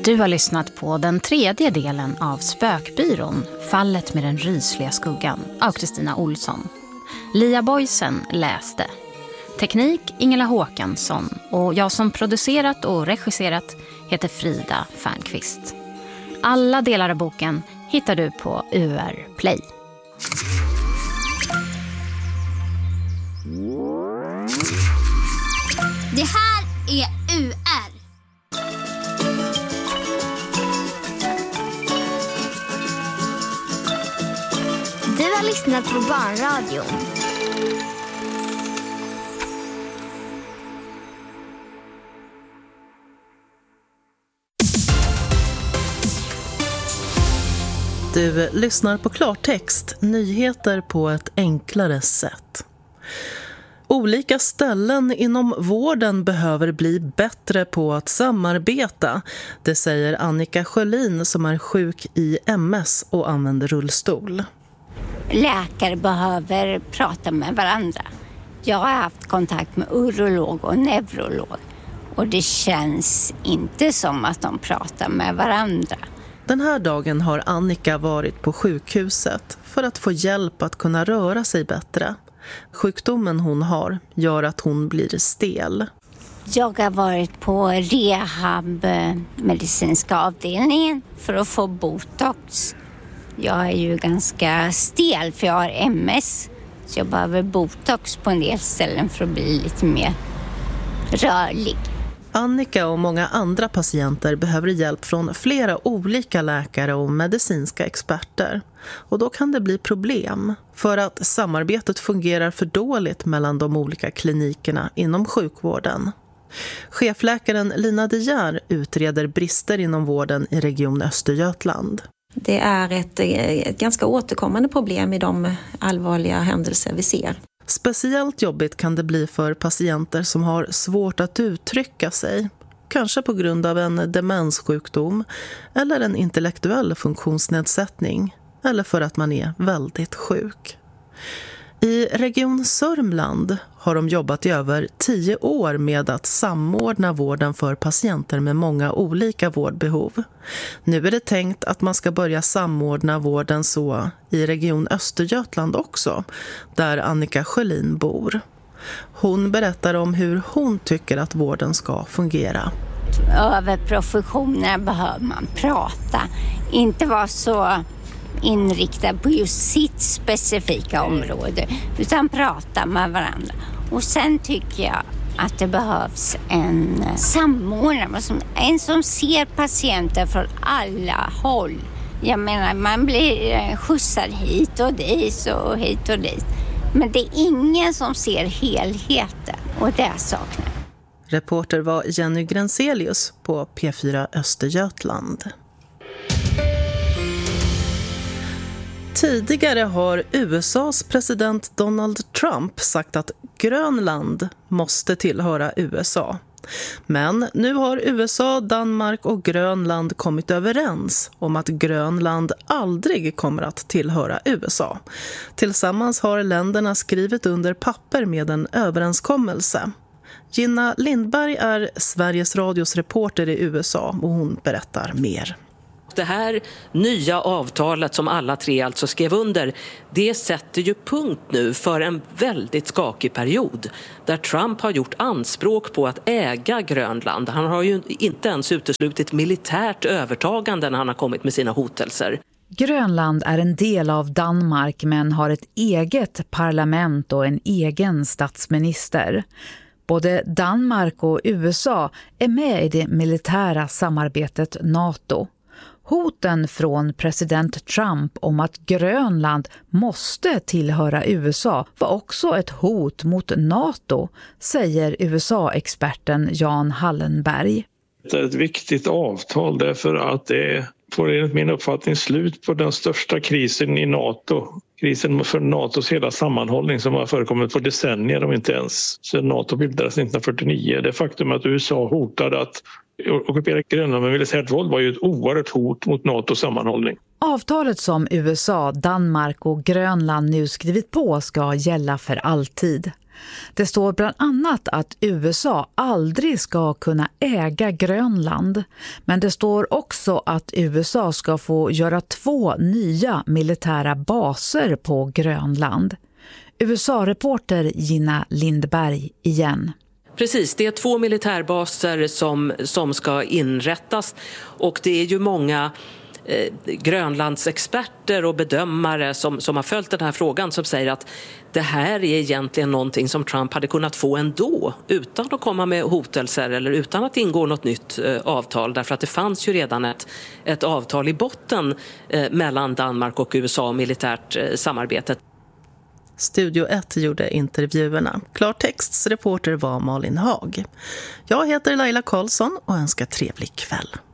Du har lyssnat på den tredje delen av Spökbyrån, Fallet med den rysliga skuggan, av Kristina Olsson. Lia Boysen läste. Teknik Ingela Håkansson och jag som producerat och regisserat heter Frida Fernqvist. Alla delar av boken hittar du på UR Play. Det här är UR. Du har lyssnat på Barnradion. Du lyssnar på klartext, nyheter på ett enklare sätt. Olika ställen inom vården behöver bli bättre på att samarbeta. Det säger Annika Sjölin som är sjuk i MS och använder rullstol. Läkare behöver prata med varandra. Jag har haft kontakt med urolog och neurolog och det känns inte som att de pratar med varandra. Den här dagen har Annika varit på sjukhuset för att få hjälp att kunna röra sig bättre. Sjukdomen hon har gör att hon blir stel. Jag har varit på rehab medicinska avdelningen för att få botox. Jag är ju ganska stel för jag har MS. Så jag behöver botox på en del ställen för att bli lite mer rörlig. Annika och många andra patienter behöver hjälp från flera olika läkare och medicinska experter. Och då kan det bli problem för att samarbetet fungerar för dåligt mellan de olika klinikerna inom sjukvården. Chefläkaren Lina De Geer utreder brister inom vården i Region Östergötland. Det är ett ganska återkommande problem i de allvarliga händelser vi ser. Speciellt jobbigt kan det bli för patienter som har svårt att uttrycka sig. Kanske på grund av en demenssjukdom eller en intellektuell funktionsnedsättning. Eller för att man är väldigt sjuk. I Region Sörmland har de jobbat i över 10 år med att samordna vården för patienter med många olika vårdbehov. Nu är det tänkt att man ska börja samordna vården så i Region Östergötland också, där Annika Sjölin bor. Hon berättar om hur hon tycker att vården ska fungera. Över professioner behöver man prata, inte vara så inriktad på just sitt specifika område utan prata med varandra. Och sen tycker jag att det behövs en samordnare, en som ser patienter från alla håll. Jag menar, man blir skjutsad hit och dit och hit och dit. Men det är ingen som ser helheten och det saknar. Reporter var Jenny Grenselius på P4 Östergötland. Tidigare har USAs president Donald Trump sagt att Grönland måste tillhöra USA. Men nu har USA, Danmark och Grönland kommit överens om att Grönland aldrig kommer att tillhöra USA. Tillsammans har länderna skrivit under papper med en överenskommelse. Gina Lindberg är Sveriges Radios reporter i USA och hon berättar mer. Det här nya avtalet som alla tre alltså skrev under, det sätter ju punkt nu för en väldigt skakig period där Trump har gjort anspråk på att äga Grönland. Han har ju inte ens uteslutit militärt övertagande när han har kommit med sina hotelser. Grönland är en del av Danmark men har ett eget parlament och en egen statsminister. Både Danmark och USA är med i det militära samarbetet NATO. Hoten från president Trump om att Grönland måste tillhöra USA var också ett hot mot NATO, säger USA-experten Jan Hallenberg. Det är ett viktigt avtal därför att det får enligt min uppfattning slut på den största krisen i NATO. Krisen för NATOs hela sammanhållning som har förekommit på decennier, om inte ens sedan NATO bildades 1949. Det faktum att USA hotade att ockupera Grönland med militärt våld var ju ett oerhört hot mot NATOs sammanhållning. Avtalet som USA, Danmark och Grönland nu skrivit på ska gälla för alltid. Det står bland annat att USA aldrig ska kunna äga Grönland. Men det står också att USA ska få göra 2 nya militära baser på Grönland. USA-reporter Gina Lindberg igen. Precis, det är 2 militärbaser som ska inrättas och det är ju många Grönlands experter och bedömare som har följt den här frågan som säger att det här är egentligen någonting som Trump hade kunnat få ändå utan att komma med hotelser eller utan att ingå något nytt avtal, därför att det fanns ju redan ett avtal i botten mellan Danmark och USA om militärt samarbete. Studio 1 gjorde intervjuerna. Klartexts reporter var Malin Haag. Jag heter Laila Karlsson och önskar trevlig kväll.